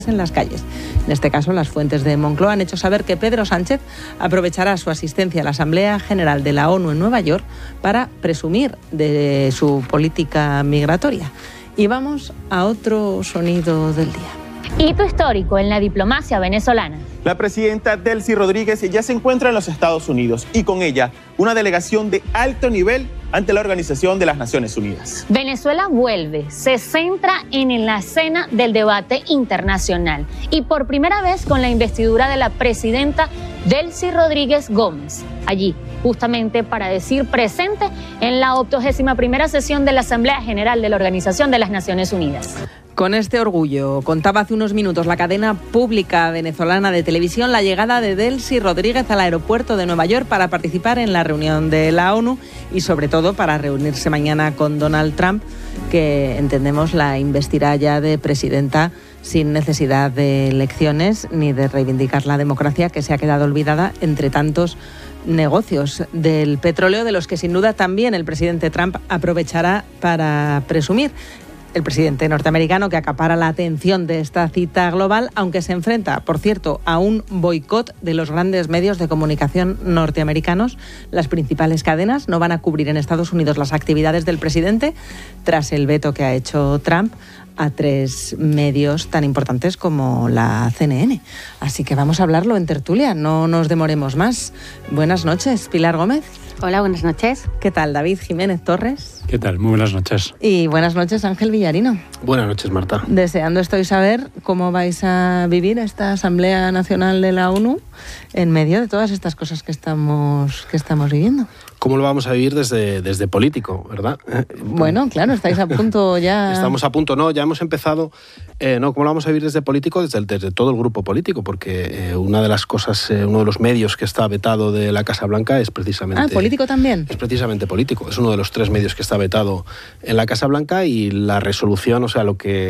en las calles. En este caso, las fuentes de Moncloa han hecho saber que Pedro Sánchez aprovechará su asistencia a la Asamblea General de la ONU en Nueva York para presumir de su política migratoria. Y vamos a otro sonido del día. Hito histórico en la diplomacia venezolana. La presidenta Delcy Rodríguez ya se encuentra en los Estados Unidos y con ella una delegación de alto nivel ante la Organización de las Naciones Unidas. Venezuela vuelve, se centra en la escena del debate internacional y por primera vez con la investidura de la presidenta Delcy Rodríguez Gómez. Allí, justamente para decir presente en la 81ª sesión de la Asamblea General de la Organización de las Naciones Unidas. Con este orgullo, contaba hace unos minutos la cadena pública venezolana de televisión la llegada de Delcy Rodríguez al aeropuerto de Nueva York para participar en la reunión de la ONU y sobre todo para reunirse mañana con Donald Trump, que entendemos la investirá ya de presidenta sin necesidad de elecciones ni de reivindicar la democracia que se ha quedado olvidada entre tantos negocios del petróleo de los que sin duda también el presidente Trump aprovechará para presumir. El presidente norteamericano que acapara la atención de esta cita global, aunque se enfrenta, por cierto, a un boicot de los grandes medios de comunicación norteamericanos. Las principales cadenas no van a cubrir en Estados Unidos las actividades del presidente tras el veto que ha hecho Trump a 3 medios tan importantes como la CNN. Así que vamos a hablarlo en tertulia, no nos demoremos más. Buenas noches, Pilar Gómez. Hola, buenas noches. ¿Qué tal, David Jiménez Torres? ¿Qué tal? Muy buenas noches. Y buenas noches, Ángel Villarino. Buenas noches, Marta. Deseando estoy saber cómo vais a vivir esta Asamblea Nacional de la ONU en medio de todas estas cosas que estamos viviendo. ¿Cómo lo vamos a vivir desde político, verdad? Bueno, claro, estáis a punto ya... Estamos a punto, no, ya hemos empezado... ¿cómo lo vamos a vivir desde político? Desde todo el grupo político, porque una de las cosas, uno de los medios que está vetado de la Casa Blanca es precisamente... Ah, ¿político también? Es precisamente político, es uno de los 3 medios que está vetado en la Casa Blanca y la resolución, o sea,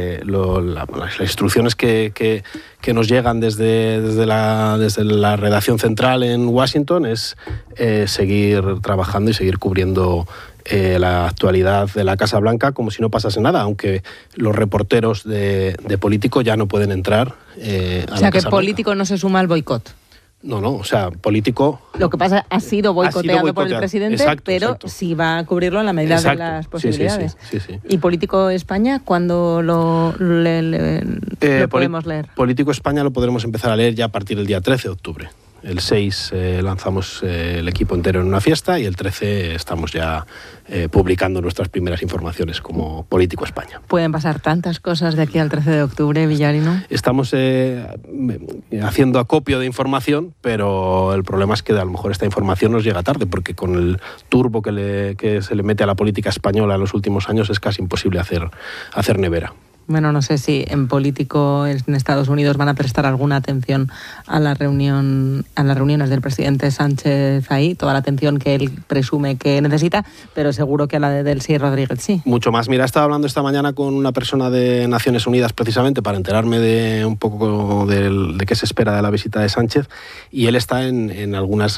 las instrucciones que nos llegan desde la redacción central en Washington es seguir trabajando y seguir cubriendo la actualidad de la Casa Blanca como si no pasase nada, aunque los reporteros de político ya no pueden entrar a la Casa Blanca. O sea, que político no se suma al boicot. No, o sea, político... Lo que pasa ha sido boicoteado por el presidente, exacto. Sí va a cubrirlo en la medida de las posibilidades. Sí. ¿Y Político España cuándo lo podemos leer? Político España lo podremos empezar a leer ya a partir del día 13 de octubre. El 6 lanzamos el equipo entero en una fiesta y el 13 estamos ya publicando nuestras primeras informaciones como Político España. ¿Pueden pasar tantas cosas de aquí al 13 de octubre, Villarino? Estamos haciendo acopio de información, pero el problema es que a lo mejor esta información nos llega tarde, porque con el turbo que se le mete a la política española en los últimos años es casi imposible hacer nevera. Bueno, no sé si en Político en Estados Unidos van a prestar alguna atención a las reuniones del presidente Sánchez ahí, toda la atención que él presume que necesita, pero seguro que a la de Delcy Rodríguez sí. Mucho más. Mira, estaba hablando esta mañana con una persona de Naciones Unidas precisamente para enterarme de un poco de qué se espera de la visita de Sánchez, y él está en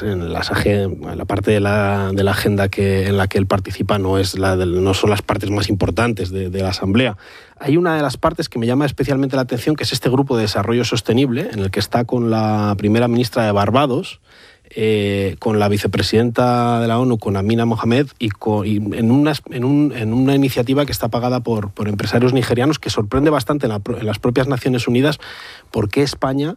la parte de la agenda en la que él participa, no son las partes más importantes de la Asamblea. Hay una de las partes que me llama especialmente la atención, que es este grupo de desarrollo sostenible, en el que está con la primera ministra de Barbados, con la vicepresidenta de la ONU, con Amina Mohamed, y en una iniciativa que está pagada por empresarios nigerianos, que sorprende bastante en las propias Naciones Unidas, porque España...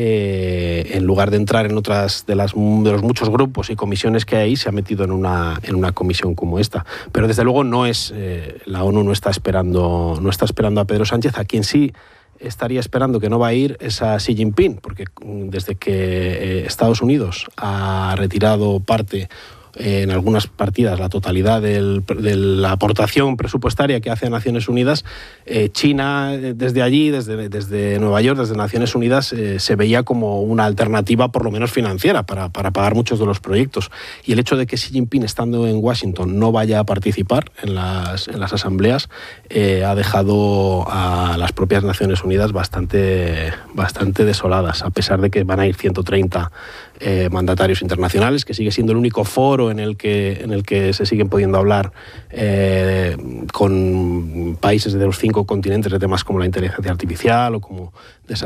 en lugar de entrar en otras de los muchos grupos y comisiones que hay, se ha metido en una comisión como esta. Pero desde luego la ONU no está esperando a Pedro Sánchez. A quien sí estaría esperando que no va a ir es a Xi Jinping, porque desde que Estados Unidos ha retirado parte en algunas partidas la totalidad de la aportación presupuestaria que hace a Naciones Unidas, China desde allí, desde Nueva York, desde Naciones Unidas, se veía como una alternativa por lo menos financiera para pagar muchos de los proyectos. Y el hecho de que Xi Jinping, estando en Washington, no vaya a participar en las asambleas ha dejado a las propias Naciones Unidas bastante desoladas, a pesar de que van a ir 130 mandatarios internacionales, que sigue siendo el único foro en el que se siguen pudiendo hablar con países de los 5 continentes de temas como la inteligencia artificial o como desarrollo